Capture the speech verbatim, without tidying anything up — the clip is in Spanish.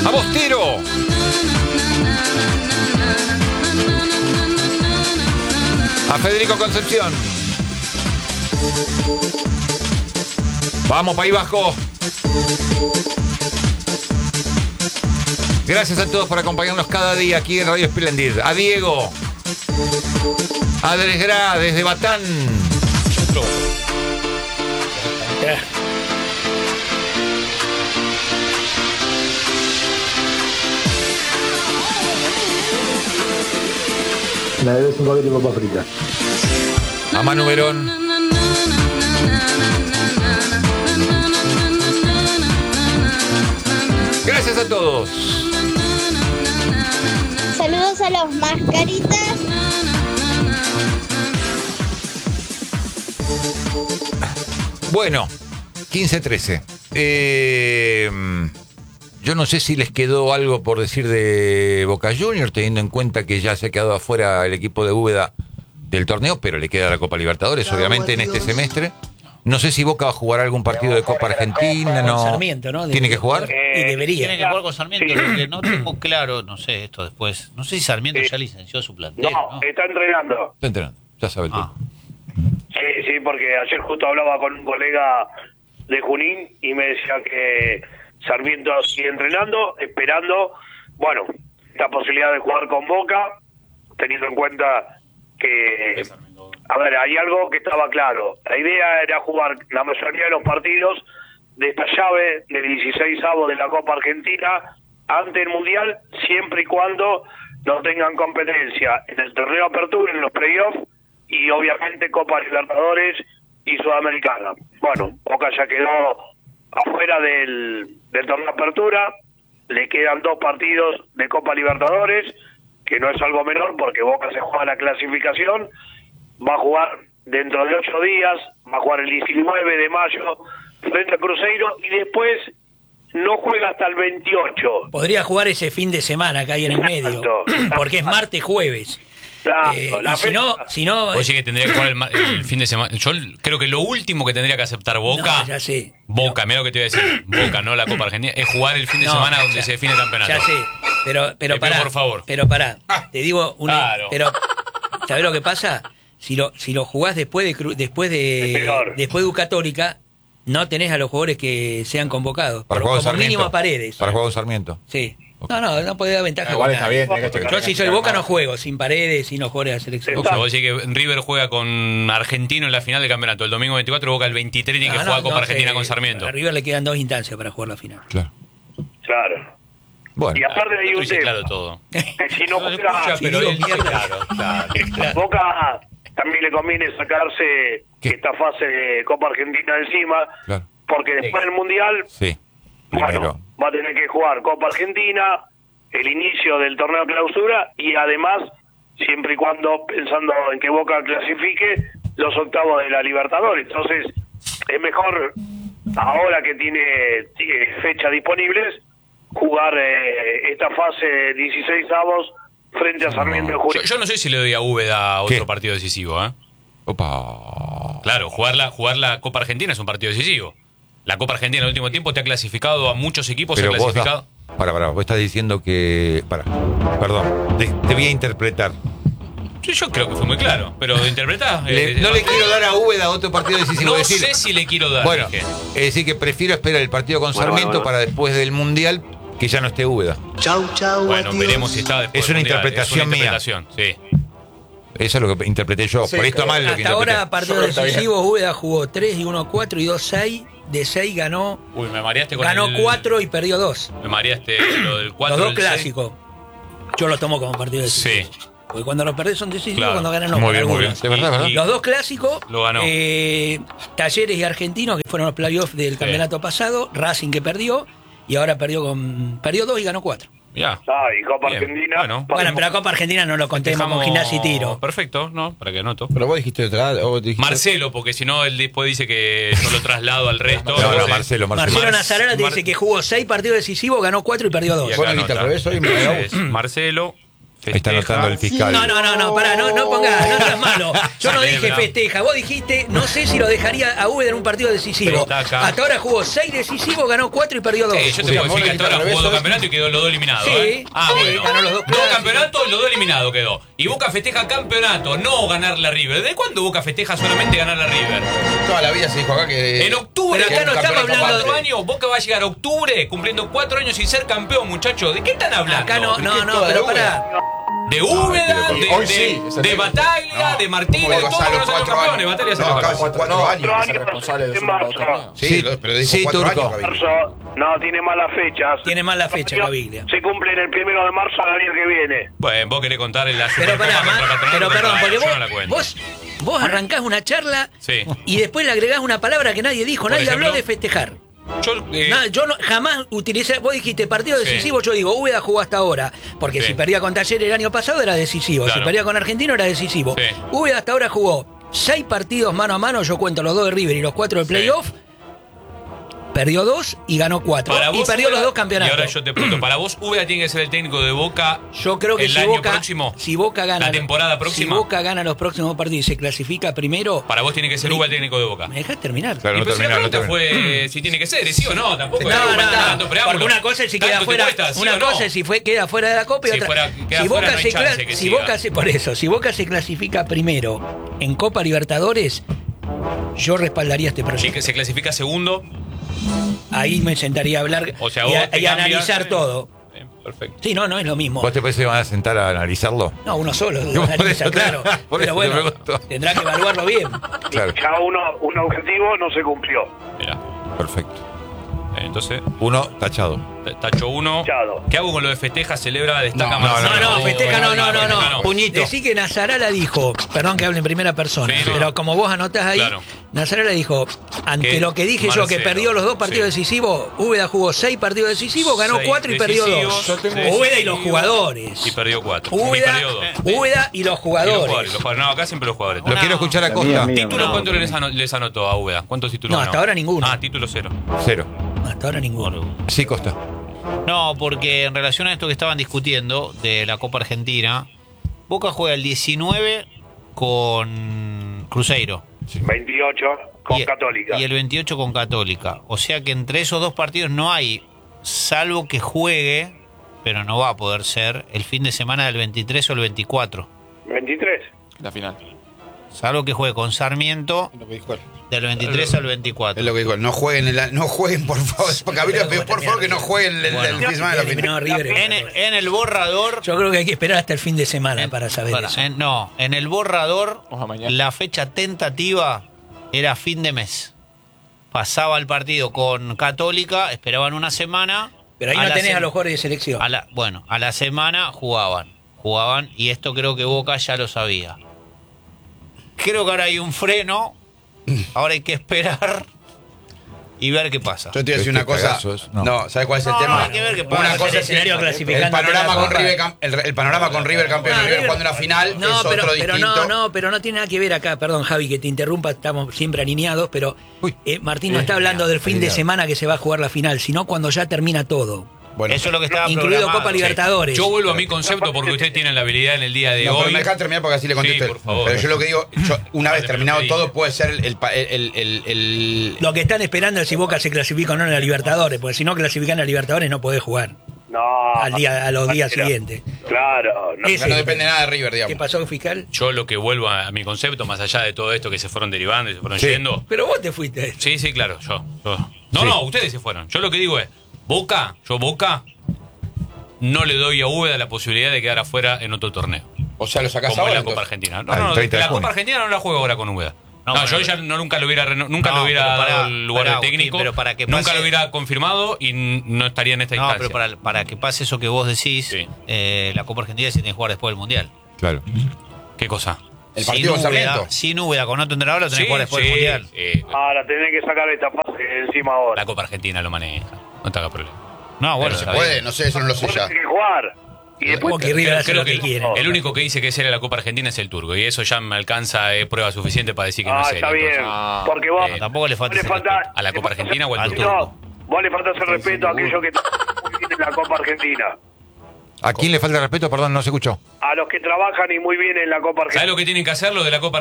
A vos, Tiro. A Federico Concepción. Vamos, País Vasco. Gracias a todos por acompañarnos cada día aquí en Radio Splendid. A Diego. A Dresgra desde Batán. La debes un paquete de papa frita. A Manu Verón. Gracias a todos. Saludos a los mascaritas. Bueno, quince trece. Eh, yo no sé si les quedó algo por decir de Boca Juniors, teniendo en cuenta que ya se ha quedado afuera el equipo de Úbeda del torneo, pero le queda la Copa Libertadores, claro, obviamente, en este semestre. No sé si Boca va a jugar algún partido de Copa Argentina, no. Sarmiento, ¿no? ¿Tiene que jugar? Eh, y debería. Tiene que jugar con Sarmiento, sí. Porque no tengo claro, no sé, esto después. No sé si Sarmiento sí. ya licenció su plantel. No, ¿no? Está entrenando. Está entrenando, ya sabe el ah. Sí, sí, porque ayer justo hablaba con un colega de Junín y me decía que Sarmiento sigue entrenando, esperando, bueno, la posibilidad de jugar con Boca, teniendo en cuenta que, a ver, hay algo que estaba claro. La idea era jugar la mayoría de los partidos de esta llave del dieciseisavo de la Copa Argentina ante el Mundial, siempre y cuando no tengan competencia en el torneo de apertura, en los playoffs, y obviamente Copa Libertadores y Sudamericana. Bueno, Boca ya quedó afuera del, del torneo de apertura, le quedan dos partidos de Copa Libertadores, que no es algo menor porque Boca se juega la clasificación, va a jugar dentro de ocho días, va a jugar el diecinueve de mayo frente a Cruzeiro y después no juega hasta el veintiocho. Podría jugar ese fin de semana que hay en el medio, porque es martes, jueves. La, eh, la y si no, si no Oye, sí que tendría que jugar el, el fin de semana. Yo creo que lo último que tendría que aceptar Boca, no, ya sé. Boca, mira lo que te voy a decir, Boca, no la Copa Argentina, es jugar el fin de no, semana donde ya, se define el campeonato. Ya sé, pero, pero pará, por favor. Pero pará, te digo una, claro. Pero, ¿sabés lo que pasa? Si lo, si lo jugás después de después de después de U Católica, no tenés a los jugadores que sean convocados. Para como jugar mínimo a Paredes. Para jugar con Sarmiento. Sí. No, no, no podés dar ventaja. Igual está bien. Yo si soy Boca no juego, sin Paredes, sin los jugadores de la selección. O sea, vos decís que River juega con Argentino en la final del campeonato. El domingo veinticuatro, Boca el veintitrés tiene no, que jugar no, Copa no, Argentina eh, con Sarmiento. A River le quedan dos instancias para jugar la final. Claro. Claro. Bueno. Y aparte hay un tema. Claro todo. Que si no juega, pero si él dice claro, claro, claro. Boca también le conviene sacarse ¿Qué? esta fase de Copa Argentina encima, Claro. porque después del Mundial, Sí. bueno, Primero. va a tener que jugar Copa Argentina, el inicio del torneo de clausura y además, siempre y cuando pensando en que Boca clasifique, los octavos de la Libertadores. Entonces, es mejor, ahora que tiene, tiene fechas disponibles, jugar eh, esta fase dieciséis avos frente a Sarmiento de Junín. Yo, yo no sé si le doy a Úbeda otro ¿Qué? partido decisivo, ¿eh? Opa. Claro, jugar la, jugar la Copa Argentina es un partido decisivo. La Copa Argentina en el último tiempo te ha clasificado a muchos equipos, Pero ha vos clasificado... da- Para, para, vos estás diciendo que... Para, perdón, te, te voy a interpretar. Yo, yo creo que fue muy claro, pero interpretá. Le- eh, no le eh, quiero dar a Úbeda otro partido decisivo. No es decir, sé si le quiero dar. Bueno, dije. es decir que prefiero esperar el partido con Bueno, Sarmiento bueno, bueno. para después del Mundial que ya no esté Úbeda. Chau, chau. Bueno, adiós. veremos si está después Es del una Mundial. interpretación es una mía. interpretación, sí. Eso es lo que interpreté yo. Sí, Por esto mal lo que Hasta interpreté. ahora, partidos Yo creo que está decisivos, Úbeda jugó tres y uno cuatro y dos seis. De seis ganó, Uy, me mareaste con ganó el... cuatro y perdió dos. Me mareaste lo del cuatro. Los dos del seis. clásicos. Yo los tomo como partido decisivo. Sí. Porque cuando los perdés son decisivos, Claro. cuando ganan no. Muy con bien, muy bien. algunos. De verdad, ¿verdad? Y- Los dos clásicos, Lo ganó. eh, Talleres y Argentinos, que fueron los playoffs del Sí. campeonato pasado, Racing que perdió, y ahora perdió con perdió dos y ganó cuatro. Ya. Ah, y Copa Bien. Argentina. Bueno. pa- Bueno, pero la Copa Argentina no lo contemos Dejamos- con Gimnasia y Tiro. Perfecto, ¿no? Para que anoto. Pero vos dijiste otra. vos dijiste- Marcelo, porque si no, él después dice que yo lo traslado al resto. No, no, Entonces- Marcelo, Marcelo. Marcelo Mar- Nazarena te Mar- dice que jugó seis partidos decisivos, ganó cuatro y perdió dos. Y acá Vos lo dijiste anota. al revés hoy, me da Es Marcelo, Está anotando el fiscal. No, no, no, no, pará, no, no pongas, no seas malo. Yo no dije Celebra. festeja, vos dijiste, no sé si lo dejaría a Úbeda en un partido decisivo. Pero está acá. Hasta ahora jugó seis decisivos, ganó cuatro y perdió dos. Eh, yo te puedo decir que hasta ahora jugó dos campeonatos y quedó los dos eliminados. Sí, ¿eh? Ah, sí, bueno. ganó los dos Dos clásicos. campeonatos y los dos eliminados quedó. Y Boca festeja campeonato, no ganarle a River. ¿De cuándo Boca festeja solamente ganarle a River? Toda la vida se dijo acá que... En octubre, Pero acá no estamos hablando de- cuatro años, Boca va a llegar a octubre cumpliendo cuatro años sin ser campeón, muchachos. ¿De qué están hablando? Acá no, no, no, toda pero la pará. De Úbeda, pero de, hoy de, sí, es el de tema. Bataglia, No, de Martínez, ¿cómo de le todos vas a los los que no son cuatro campeones. años? Bataglia se No, lo casi acabó. cuatro años. Cuatro ser años responsable de en su marzo. otro. Sí, Sí, lo- pero dijo sí, cuatro Turco. años, Gabriel. Marzo, no, tiene malas fechas. Tiene mala fecha, Gaviglia. Se cumple en el primero de marzo del año que viene. Bueno, vos querés contar la Pero Supercopa pará, contra ma- Patronato, pero perdón, porque yo vos, no la cuento. vos, vos arrancás una charla Sí. y después le agregás una palabra que nadie dijo, Por nadie ejemplo, habló de festejar. Yo, eh, Nada, yo no, jamás utilicé, vos dijiste partido Sí. decisivo, yo digo, Úbeda jugó hasta ahora, porque Sí. si perdía con Talleres el año pasado era decisivo, Claro. si perdía con Argentino era decisivo. Sí. Úbeda hasta ahora jugó seis partidos mano a mano, yo cuento los dos de River y los cuatro de Sí. playoff, perdió dos y ganó cuatro, para y vos, perdió Úbeda- los dos campeonatos. Y ahora yo te pregunto, ¿para vos Úbeda tiene que ser el técnico de Boca Yo creo que el si año Boca, próximo? si Boca gana ¿La temporada si próxima? Boca gana los próximos partidos y se clasifica primero, Para vos tiene que ser Úbeda el técnico de Boca. ¿me dejás terminar? Claro, Y no pues si la termina, no pregunta termina. fue si tiene que ser, ¿sí o no? Tampoco No, era no, tanto no, preámbulo. porque una cosa es si queda Tanto te fuera, cuesta, ¿sí una o no? cosa es si fue queda fuera de la Copa y Si otra. fuera- queda si fuera, Boca no hay se chance cla- que si siga. Boca se por eso, si Boca se clasifica primero en Copa Libertadores, yo respaldaría este Sí, proyecto. que se clasifica segundo. Ahí me sentaría a hablar O sea, y, vos a- te y cambias, analizar eh, todo. eh, Perfecto. Sí, no, no es lo mismo. ¿Vos te parece que van a sentar a analizarlo? No, uno solo, Por analiza, eso te- claro. por Pero eso te bueno, pregunto. tendrá que evaluarlo bien. Claro, Ya uno, un objetivo no se cumplió. Mira. perfecto. Entonces, Uno tachado. tacho uno. Tachado. ¿Qué hago con lo de festeja, celebra, destaca No, más? No, no, festeja, no, no, no, no. no. Puñito. Decí que Nazarala dijo, perdón que hable en primera persona, Sí, no. pero como vos anotás ahí, Claro. Nazarala dijo, ante Que lo que dije yo, que Marcelo, perdió los dos partidos sí. decisivos, Úbeda jugó seis partidos decisivos, ganó Seis cuatro y perdió decisivos, dos. seis Úbeda y los decisivos, jugadores. Y perdió cuatro. Y Úbeda, perdió dos. Úbeda y los Y los jugadores. jugadores, los jugadores. No, acá siempre los jugadores. Lo quiero escuchar a Costa. ¿Títulos cuántos les, ano- les anotó a Úbeda? ¿Cuántos títulos No, ganó? hasta ahora ninguno. Ah, título cero. Cero. Hasta ahora ninguno. Sí, Costa. No, porque en relación a esto que estaban discutiendo de la Copa Argentina, Boca juega el diecinueve con Cruzeiro. veintiocho con y, Católica. y el veintiocho con Católica. O sea que entre esos dos partidos no hay, salvo que juegue, pero no va a poder ser, el fin de semana del veintitrés o el veinticuatro. veintitrés. La final. Salvo que juegue con Sarmiento Es lo que dijo él. del veintitrés al Es veinticuatro. lo que dijo él. No jueguen, en la- no jueguen por favor. Gabriel, Bueno, por favor que no jueguen el, el, Bueno. el fin de semana de la Eliminó a final. River. En el, en el borrador... Yo creo que hay que esperar hasta el fin de semana en- para saber para- eso. en- no, en el borrador, Ojalá mañana. la fecha tentativa era fin de mes. Pasaba el partido con Católica, esperaban una semana. Pero ahí a no la tenés se- a los jugadores de selección. a la- bueno, a la semana jugaban. Jugaban y esto creo que Boca ya lo sabía. Creo que ahora hay un freno. Ahora hay que esperar y ver qué pasa. Yo te voy a decir una Qué cosa. cagazos, no. No. ¿sabes cuál es el No, tema? hay que ver qué Una pasa. cosa El es escenario clasificante el panorama de la con Copa. River, cam- el, el panorama con River campeón Ah, y River River- jugando una final no, es pero, otro pero distinto. no, no, pero no tiene nada que ver acá. Perdón, Javi, que te interrumpa, estamos siempre alineados, pero Uy. eh, Martín no está hablando del fin de semana que se va a jugar la final, sino cuando ya termina todo. Bueno, Eso es lo que estaba Incluido programado. Copa Libertadores. Yo vuelvo a mi concepto porque ustedes tienen la habilidad en el día de no, pero hoy. me dejan terminar porque así le contesto. Sí, él. por favor. Pero yo lo que digo, yo, una vez Vale, terminado pero todo, pedí. puede ser el, el, pa- el, el, el- Lo que están esperando es si Boca se clasifica o no en la Libertadores, porque si no clasifican en la Libertadores no podés jugar No. al día, a los días Mira, siguientes. Claro. No, Ese- no depende nada de River, ¿Qué digamos. pasó, fiscal? Yo lo que vuelvo a, a mi concepto, más allá de todo esto que se fueron derivando y se fueron Sí. yendo. Pero vos te fuiste. Sí, sí, claro, yo. yo. No, Sí. no, ustedes se fueron. Yo lo que digo es, Boca, yo Boca, no le doy a Úbeda la posibilidad de quedar afuera en otro torneo. O sea, lo sacás Como ahora. en la Copa entonces. Argentina. No, Al no, no, treinta de la junio. Copa Argentina no la juego ahora con Úbeda. No, No, yo bueno, ya no, nunca lo hubiera, reno- nunca No, lo hubiera pero pará, dado el lugar pará, de técnico, Agustín, pero para que nunca pase- lo hubiera confirmado y n- no estaría en esta No, instancia. pero para, para que pase eso que vos decís, Sí. eh, la Copa Argentina se tiene que jugar después del Mundial. Claro. ¿Qué cosa? El partido con sin Úbeda, Sarmiento. sin Úbeda, con otro entrenador, lo tenés que jugar después sí, del Mundial. sí. Ahora tenés que sacar esta fase encima ahora. La Copa Argentina lo maneja. No te haga problema. No, bueno, Pero se está puede, bien. no sé, eso no lo sé Vos ya. tenés que jugar. Y después Porque River Creo, hace creo lo que, que quiere. el único que dice que es seria la Copa Argentina es el turco. Y eso ya me alcanza, es prueba suficiente para decir que no Ah, es seria. está bien. entonces. Ah. Porque vos. Eh, tampoco le falta vos ese falta- respeto. ¿A la Copa Argentina o al Al turco? No, vos le faltas el respeto a aquellos que tienen la Copa Argentina. ¿A quién le falta respeto? Perdón, no se escuchó. A los que trabajan y muy bien en la Copa Argentina. ¿Sabes lo que tienen que hacer los de la Copa